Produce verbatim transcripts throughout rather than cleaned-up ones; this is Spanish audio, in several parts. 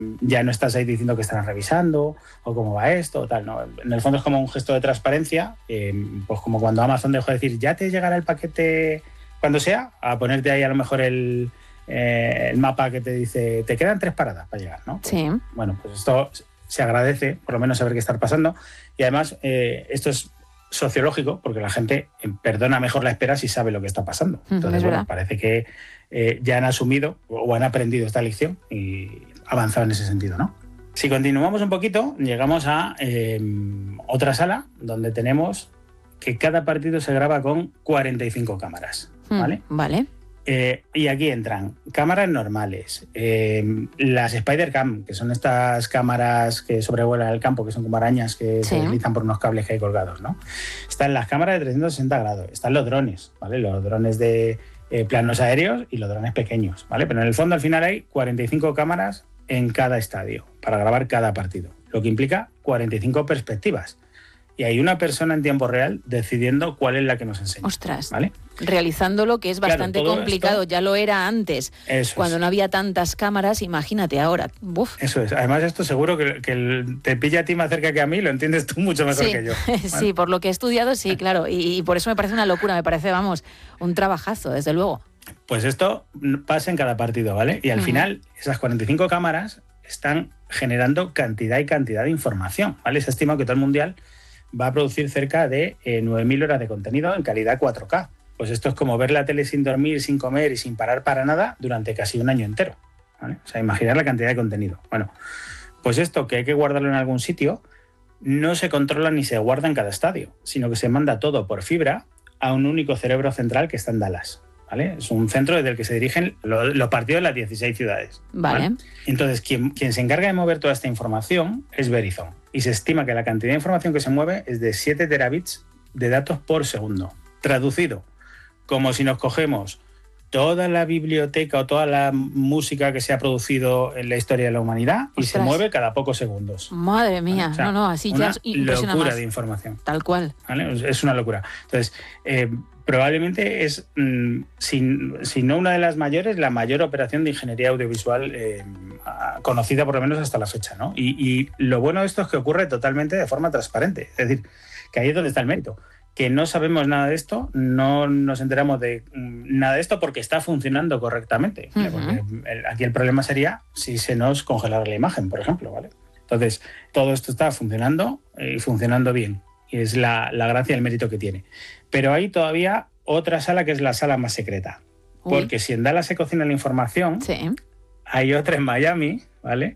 ya no estás ahí diciendo que están revisando o cómo va esto o tal, ¿no? En el fondo es como un gesto de transparencia, eh, pues como cuando Amazon dejó de decir ya te llegará el paquete cuando sea, a ponerte ahí a lo mejor el, eh, el mapa que te dice te quedan tres paradas para llegar, ¿no? Pues, sí. Bueno, pues esto se agradece, por lo menos saber qué está pasando, y además eh, esto es sociológico, porque la gente perdona mejor la espera si sabe lo que está pasando. Entonces, bueno, parece que eh, ya han asumido o han aprendido esta lección y avanzado en ese sentido, ¿no? Si continuamos un poquito, llegamos a eh, otra sala donde tenemos que cada partido se graba con cuarenta y cinco cámaras, ¿vale? Mm, vale. Eh, y aquí entran cámaras normales, eh, las Spider-Cam, que son estas cámaras que sobrevuelan el campo, que son como arañas que sí. se deslizan por unos cables que hay colgados, ¿no? Están las cámaras de trescientos sesenta grados, están los drones, ¿vale? Los drones de eh, planos aéreos y los drones pequeños, ¿vale? Pero en el fondo al final hay cuarenta y cinco cámaras en cada estadio para grabar cada partido, lo que implica cuarenta y cinco perspectivas. Y hay una persona en tiempo real decidiendo cuál es la que nos enseña. Ostras, ¿vale? Realizándolo, que es bastante claro, complicado, esto, ya lo era antes, cuando es. no había tantas cámaras, imagínate ahora. Uf. Eso es, además esto seguro que, que el, te pilla a ti más cerca que a mí, lo entiendes tú mucho mejor sí. que yo. ¿Vale? Sí, por lo que he estudiado, sí, claro, y, y por eso me parece una locura, me parece, vamos, un trabajazo, desde luego. Pues esto pasa en cada partido, ¿vale? Y al uh-huh. final, esas cuarenta y cinco cámaras están generando cantidad y cantidad de información, ¿vale? Se estima que todo el mundial va a producir cerca de eh, nueve mil horas de contenido en calidad cuatro K. Pues esto es como ver la tele sin dormir, sin comer y sin parar para nada durante casi un año entero, ¿vale? O sea, imaginar la cantidad de contenido. Bueno, pues esto que hay que guardarlo en algún sitio no se controla ni se guarda en cada estadio, sino que se manda todo por fibra a un único cerebro central que está en Dallas, ¿vale? Es un centro desde el que se dirigen los, los partidos de las dieciséis ciudades. Vale. ¿vale? Entonces, quien, quien se encarga de mover toda esta información es Verizon. Y se estima que la cantidad de información que se mueve es de siete terabits de datos por segundo. Traducido, como si nos cogemos toda la biblioteca o toda la música que se ha producido en la historia de la humanidad y Ostras. se mueve cada pocos segundos. Madre mía, o sea, no, no, así ya es impresiona locura más. de información. Tal cual. ¿Vale? Es una locura. Entonces, eh, probablemente es, mmm, si, si no una de las mayores, la mayor operación de ingeniería audiovisual eh, conocida por lo menos hasta la fecha, ¿no? Y, y lo bueno de esto es que ocurre totalmente de forma transparente. Es decir, que ahí es donde está el mérito. Que no sabemos nada de esto, no nos enteramos de nada de esto porque está funcionando correctamente. Uh-huh. Porque el, aquí el problema sería si se nos congelara la imagen, por ejemplo, ¿vale? Entonces, todo esto está funcionando y funcionando bien. Y es la, la gracia y el mérito que tiene. Pero hay todavía otra sala que es la sala más secreta. Uy. Porque si en Dallas se cocina la información, sí. hay otra en Miami, ¿vale?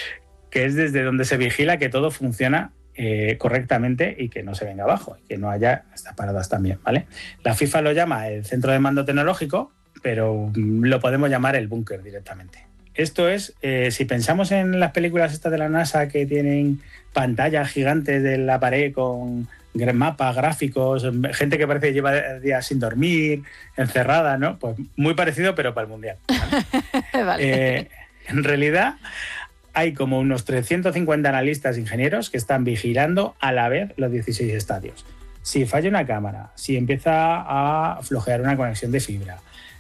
Que es desde donde se vigila que todo funciona Eh, correctamente y que no se venga abajo, y que no haya estas paradas también, ¿vale? La FIFA lo llama el centro de mando tecnológico, pero lo podemos llamar el búnker directamente. Esto es, eh, si pensamos en las películas estas de la NASA que tienen pantallas gigantes de la pared con mapas, gráficos, gente que parece que lleva días sin dormir, encerrada, ¿no? Pues muy parecido, pero para el Mundial, ¿vale? Vale. Eh, en realidad hay como unos trescientos cincuenta analistas e ingenieros que están vigilando a la vez los dieciséis estadios. Si falla una cámara, si empieza a flojear una conexión de fibra,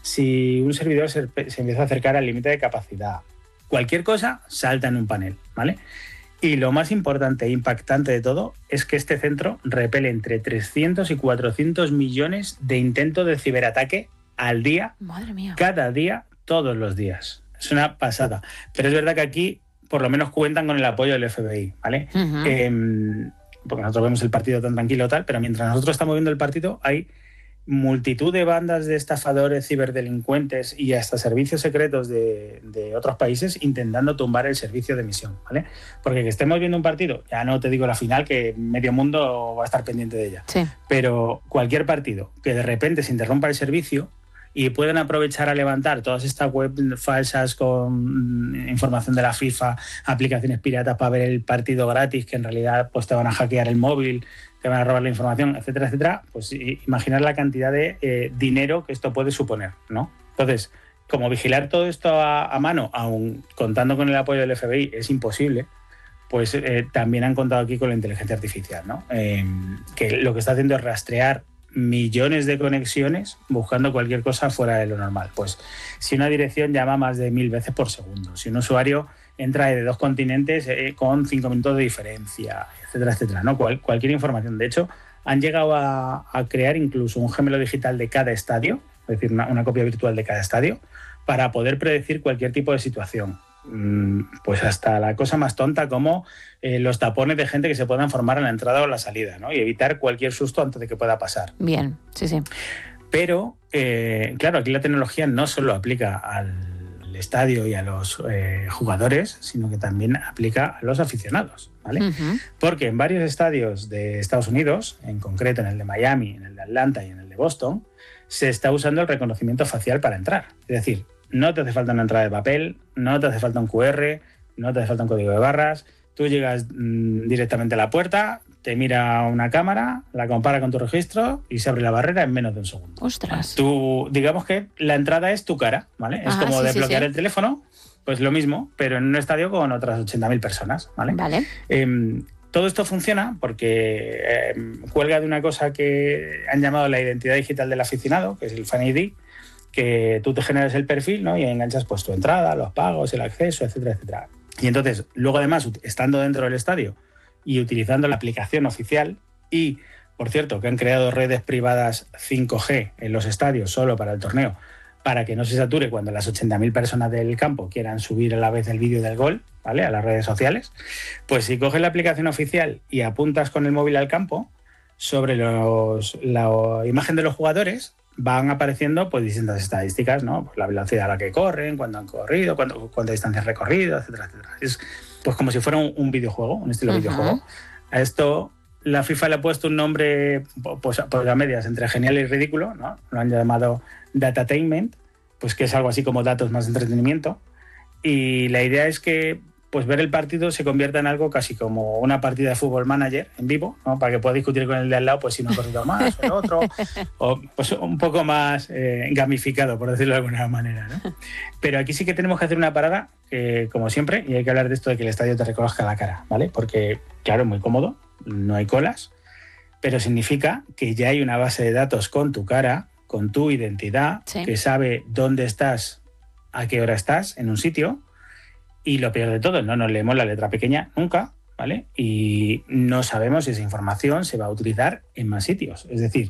si un servidor se, se empieza a acercar al límite de capacidad, cualquier cosa salta en un panel, ¿vale? Y lo más importante e impactante de todo es que este centro repele entre trescientos y cuatrocientos millones de intentos de ciberataque al día. Madre mía. Cada día, todos los días. Es una pasada. Pero es verdad que aquí por lo menos cuentan con el apoyo del F B I, ¿vale? Uh-huh. Eh, porque nosotros vemos el partido tan tranquilo tal, pero mientras nosotros estamos viendo el partido hay multitud de bandas de estafadores, ciberdelincuentes y hasta servicios secretos de, de otros países intentando tumbar el servicio de emisión, ¿vale? Porque que estemos viendo un partido, ya no te digo la final, que medio mundo va a estar pendiente de ella, sí. Pero cualquier partido que de repente se interrumpa el servicio y pueden aprovechar a levantar todas estas webs falsas con información de la FIFA, aplicaciones piratas para ver el partido gratis, que en realidad pues te van a hackear el móvil, te van a robar la información, etcétera, etcétera, pues imaginar la cantidad de eh, dinero que esto puede suponer, ¿no? Entonces, como vigilar todo esto a, a mano, aun contando con el apoyo del F B I, es imposible, pues eh, también han contado aquí con la inteligencia artificial, ¿no? Eh, que lo que está haciendo es rastrear millones de conexiones buscando cualquier cosa fuera de lo normal. Pues si una dirección llama más de mil veces por segundo, si un usuario entra de dos continentes eh, con cinco minutos de diferencia, etcétera, etcétera, ¿no? Cual, cualquier información. De hecho, han llegado a, a crear incluso un gemelo digital de cada estadio, es decir, una, una copia virtual de cada estadio, para poder predecir cualquier tipo de situación. Pues hasta la cosa más tonta como eh, los tapones de gente que se puedan formar en la entrada o la salida, ¿no? Y evitar cualquier susto antes de que pueda pasar. Bien, sí, sí. Pero, eh, claro, aquí la tecnología no solo aplica al estadio y a los eh, jugadores, sino que también aplica a los aficionados, ¿vale? Uh-huh. Porque en varios estadios de Estados Unidos, en concreto en el de Miami, en el de Atlanta y en el de Boston, se está usando el reconocimiento facial para entrar. Es decir, no te hace falta una entrada de papel, no te hace falta un cu erre, no te hace falta un código de barras. Tú llegas mmm, directamente a la puerta, te mira una cámara, la compara con tu registro y se abre la barrera en menos de un segundo. ¡Ostras! Tú, digamos que la entrada es tu cara, ¿vale? Es Ajá, como sí, desbloquear sí, sí. el teléfono, pues lo mismo, pero en un estadio con otras ochenta mil personas, ¿vale? Vale. Eh, todo esto funciona porque eh, cuelga de una cosa que han llamado la identidad digital del aficionado, que es el Fan I D, que tú te generas el perfil, ¿no? Y enganchas pues tu entrada, los pagos, el acceso, etcétera, etcétera. Y entonces, luego además, estando dentro del estadio y utilizando la aplicación oficial y, por cierto, que han creado redes privadas cinco G en los estadios solo para el torneo, para que no se sature cuando las ochenta mil personas del campo quieran subir a la vez el vídeo del gol, ¿vale? A las redes sociales, pues si coges la aplicación oficial y apuntas con el móvil al campo, sobre los, la imagen de los jugadores van apareciendo pues distintas estadísticas, ¿no? Pues la velocidad a la que corren, cuándo han corrido, cuánto, cuánta distancia han recorrido, etcétera, etcétera. Es pues como si fuera un, un videojuego, un estilo uh-huh. videojuego. A esto la FIFA le ha puesto un nombre pues, pues a medias entre genial y ridículo, ¿no? Lo han llamado Datatainment, pues que es algo así como datos más entretenimiento. Y la idea es que pues ver el partido se convierta en algo casi como una partida de Fútbol Manager en vivo, ¿no? Para que pueda discutir con el de al lado pues si no ha corrido más o el otro, o pues un poco más eh, gamificado, por decirlo de alguna manera, ¿no? Pero aquí sí que tenemos que hacer una parada, eh, como siempre, y hay que hablar de esto de que el estadio te reconozca la cara, ¿vale? Porque, claro, es muy cómodo, no hay colas, pero significa que ya hay una base de datos con tu cara, con tu identidad, sí. que sabe dónde estás, a qué hora estás en un sitio. Y lo peor de todo, no nos leemos la letra pequeña nunca, ¿vale? Y no sabemos si esa información se va a utilizar en más sitios. Es decir,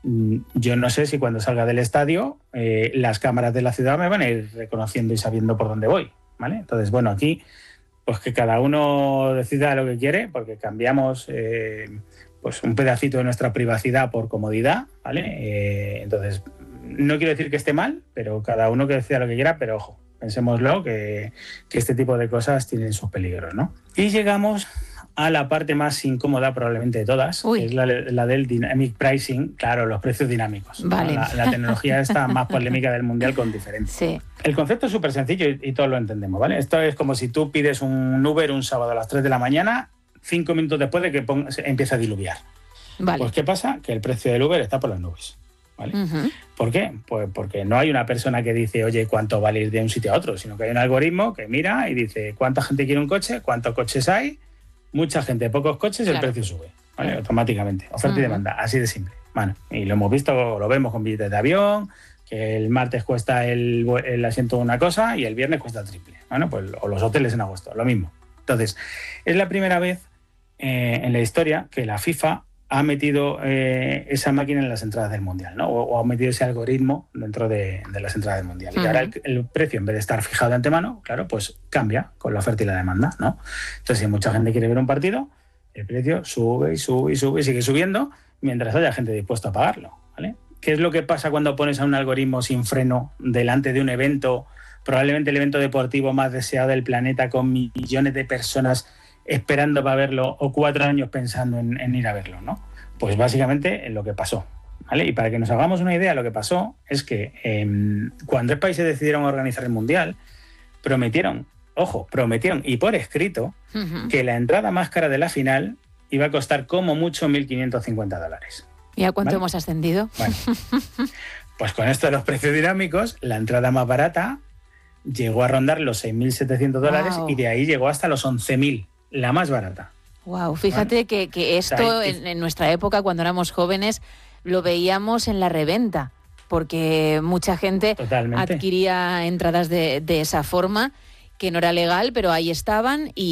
yo no sé si cuando salga del estadio eh, las cámaras de la ciudad me van a ir reconociendo y sabiendo por dónde voy, ¿vale? Entonces, bueno, aquí pues que cada uno decida lo que quiere, porque cambiamos eh, pues un pedacito de nuestra privacidad por comodidad, ¿vale? Eh, entonces, no quiero decir que esté mal, pero cada uno que decida lo que quiera, pero ojo, pensémoslo, que, que este tipo de cosas tienen sus peligros, ¿no? Y llegamos a la parte más incómoda probablemente de todas, Uy. que es la, la del dynamic pricing, claro, los precios dinámicos. Vale. ¿no? La, la tecnología esta más polémica del mundial con diferencia. Sí. El concepto es súper sencillo y, y todos lo entendemos, ¿vale? Esto es como si tú pides un Uber un sábado a las tres de la mañana, cinco minutos después de que ponga, empieza a diluviar. Vale. Pues ¿qué pasa? Que el precio del Uber está por las nubes. ¿Vale? Uh-huh. ¿Por qué? Pues porque no hay una persona que dice, oye, ¿cuánto vale ir de un sitio a otro? Sino que hay un algoritmo que mira y dice, ¿cuánta gente quiere un coche? ¿Cuántos coches hay? Mucha gente, pocos coches, claro. El precio sube, ¿vale? Uh-huh. Automáticamente. Oferta uh-huh. y demanda, así de simple. Bueno, y lo hemos visto, lo vemos con billetes de avión, que el martes cuesta el, el asiento una cosa y el viernes cuesta el triple. Bueno, pues o los hoteles en agosto, lo mismo. Entonces, es la primera vez eh, en la historia que la FIFA ha metido eh, esa máquina en las entradas del Mundial, ¿no? O, o ha metido ese algoritmo dentro de, de las entradas del Mundial. Uh-huh. Y ahora el, el precio, en vez de estar fijado de antemano, claro, pues cambia con la oferta y la demanda, ¿no? Entonces, si mucha gente quiere ver un partido, el precio sube y sube y sube y sigue subiendo mientras haya gente dispuesta a pagarlo, ¿vale? ¿Qué es lo que pasa cuando pones a un algoritmo sin freno delante de un evento, probablemente el evento deportivo más deseado del planeta, con millones de personas esperando para verlo o cuatro años pensando en, en ir a verlo, ¿no? Pues básicamente lo que pasó, ¿vale? Y para que nos hagamos una idea, lo que pasó es que eh, cuando tres países decidieron organizar el Mundial, prometieron, ojo, prometieron, y por escrito, uh-huh. que la entrada más cara de la final iba a costar como mucho mil quinientos cincuenta dólares. ¿Y a cuánto ¿vale? hemos ascendido? Bueno, pues con esto de los precios dinámicos, la entrada más barata llegó a rondar los seis mil setecientos dólares wow. y de ahí llegó hasta los once mil. La más barata. Wow, fíjate bueno, que, que esto en, en nuestra época, cuando éramos jóvenes, lo veíamos en la reventa, porque mucha gente Totalmente. adquiría entradas de, de esa forma que no era legal, pero ahí estaban y